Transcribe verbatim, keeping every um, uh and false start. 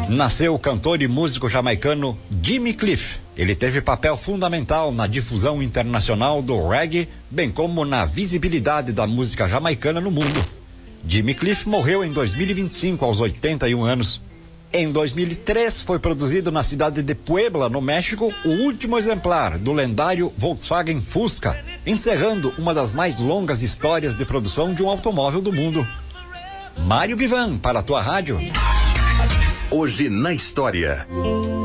Nasceu o cantor e músico jamaicano Jimmy Cliff. Ele teve papel fundamental na difusão internacional do reggae, bem como na visibilidade da música jamaicana no mundo. Jimmy Cliff morreu em dois mil e vinte e cinco, aos oitenta e um anos. Em dois mil e três, foi produzido na cidade de Puebla, no México, o último exemplar do lendário Volkswagen Fusca, encerrando uma das mais longas histórias de produção de um automóvel do mundo. Mário Vivan, para a tua rádio. Hoje na história.